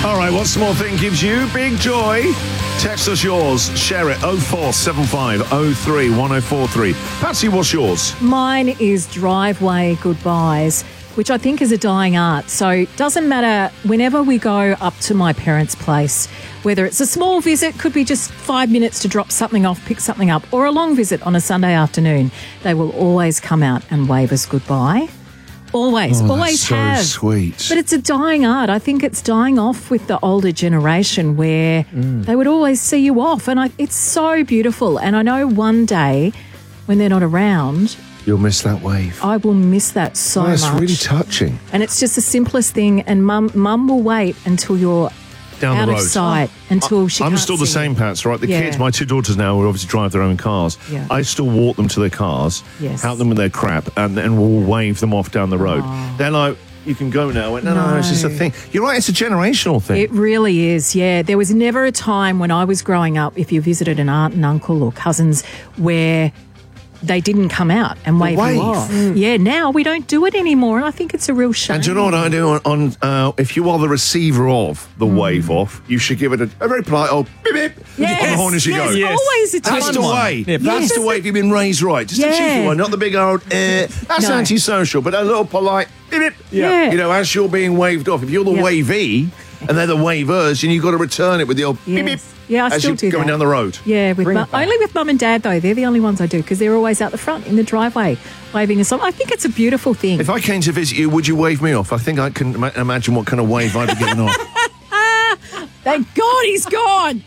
All right, what small thing gives you big joy? Text us yours. Share it. 0475 03 1043. Patsy, what's yours? Mine is driveway goodbyes, which I think is a dying art. So it doesn't matter whenever we go up to my parents' place, whether it's a small visit, could be just 5 minutes to drop something off, pick something up, or a long visit on a Sunday afternoon, they will always come out and wave us goodbye. Always That's so have. sweet. But it's a dying art. I think it's dying off with the older generation where they would always see you off. And it's so beautiful. And I know one day when they're not around, You'll miss that wave. I will miss that so much. That's really touching. And it's just the simplest thing. And mum will wait until you're Down out the of road. sight, until she I'm can't still the see same, you. Pats, right? The Yeah. kids, my two daughters now, will obviously drive their own cars. Yeah. I still walk them to their cars, Yes. help them with their crap, and then we'll wave them off down the road. They're like, you can go now. I went, no, it's just a thing. You're right, it's a generational thing. It really is, yeah. There was never a time when I was growing up, if you visited an aunt and uncle or cousins, where they didn't come out and wave wave. you off. Yeah, now we don't do it anymore, and I think it's a real shame. And do you know what I do on if you are the receiver of the wave off, you should give it a very polite old beep beep Yes, on the horn as you go. yes, always a That's time the one. way. Yeah, That's the way if you've been raised right. Just a Yeah. cheeky one, not the big old, that's No. antisocial, but a little polite beep beep. Yeah. You know, as you're being waved off, if you're the Yeah. wavee and they're the wavers, and you've got to return it with the old beep beep. Yes. Yeah, I as still you're do going that. down the road. Yeah, Bring it back. only with mum and dad, though. They're the only ones I do because they're always out the front in the driveway waving us on. I think it's a beautiful thing. If I came to visit you, would you wave me off? I think I can imagine what kind of wave I'd be giving off. Thank God he's gone.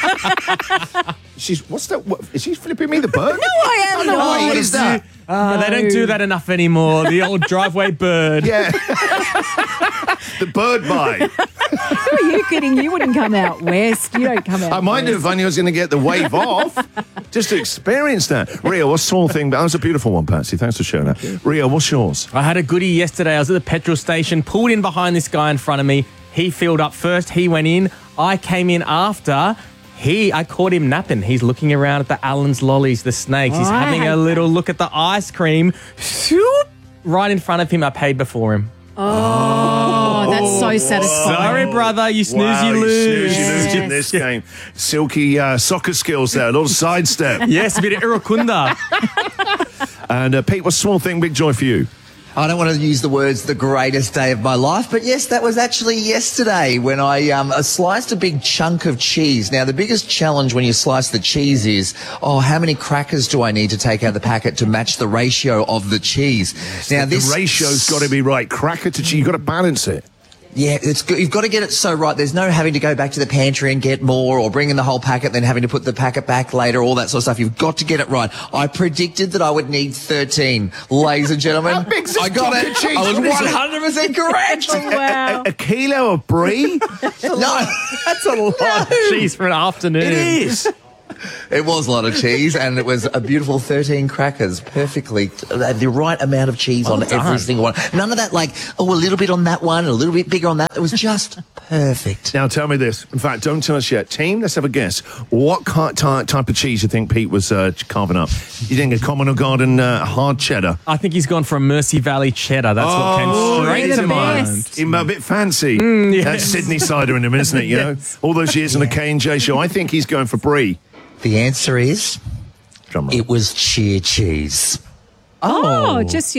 What's that? Is she flipping me the bird? No, I am No, not. what is that? They don't do that enough anymore. The old driveway bird. Yeah. The bird bite. Who are you kidding? You wouldn't come out west. You don't come out I might west. have if I knew I was going to get the wave off. Just to experience that. Rio, what's small thing? That was a beautiful one, Patsy. Thanks for sharing that. Rio, what's yours? I had a goodie yesterday. I was at the petrol station, pulled in behind this guy in front of me. He filled up first. He went in. I came in after. I caught him napping. He's looking around at the Allen's lollies, the snakes. He's Oh, I having hate a little look at the ice cream. Shoop! Right in front of him. I paid before him. Oh, that's so satisfying. Sorry, brother. You snooze, Wow, you lose. You lose in Yes. this game. Silky soccer skills there. A little sidestep. Yes, a bit of irukunda. And Pete, what's small thing, big joy for you? I don't want to use the words the greatest day of my life, but yes, that was actually yesterday when I sliced a big chunk of cheese. Now, the biggest challenge when you slice the cheese is, how many crackers do I need to take out of the packet to match the ratio of the cheese? Now, The ratio's got to be right. Cracker to cheese, you've got to balance it. Yeah, you've got to get it so right. There's no having to go back to the pantry and get more or bring in the whole packet, then having to put the packet back later, all that sort of stuff. You've got to get it right. I predicted that I would need 13. Ladies and gentlemen, How big's this I got block it. of cheese? I was What is it? 100% correct. Wow. A kilo of brie? No, That's a lot of cheese for an afternoon. It is. it was a lot of cheese, and it was a beautiful 13 crackers, perfectly the right amount of cheese on every single one. None of that, like, a little bit on that one, a little bit bigger on that. It was just perfect. Now, tell me this. In fact, don't tell us yet. Team, let's have a guess. What type of cheese you think Pete was carving up? You think a common or garden hard cheddar? I think he's gone for a Mercy Valley cheddar. That's what came straight they're to the mind. best. Even a bit fancy. That's Sydney cider in him, isn't it? You know, all those years on the K&J show. I think he's going for brie. The answer is, Drum roll. it was cheer cheese. Oh, just